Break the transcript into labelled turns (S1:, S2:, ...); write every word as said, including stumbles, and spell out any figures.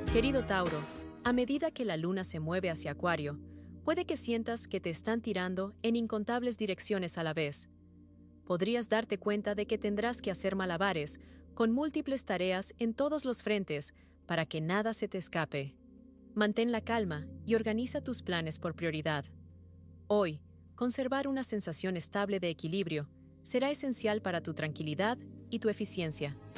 S1: Querido Tauro, a medida que la luna se mueve hacia Acuario, puede que sientas que te están tirando en incontables direcciones a la vez. Podrías darte cuenta de que tendrás que hacer malabares con múltiples tareas en todos los frentes para que nada se te escape. Mantén la calma y organiza tus planes por prioridad. Hoy, conservar una sensación estable de equilibrio será esencial para tu tranquilidad y tu eficiencia.